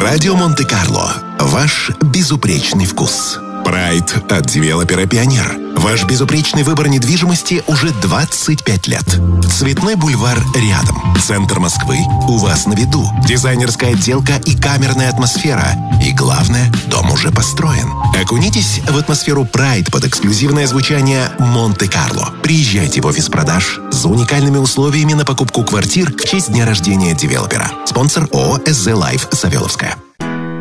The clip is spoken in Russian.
Радио Монте-Карло. Ваш безупречный вкус. Прайд от девелопера «Пионер». Ваш безупречный выбор недвижимости уже 25 лет. Цветной бульвар рядом. Центр Москвы у вас на виду. Дизайнерская отделка и камерная атмосфера. И главное, дом уже построен. Окунитесь в атмосферу Прайд под эксклюзивное звучание Монте-Карло. Приезжайте в офис продаж за уникальными условиями на покупку квартир в честь дня рождения девелопера. Спонсор ООО «СЗ Лайф» Савеловская.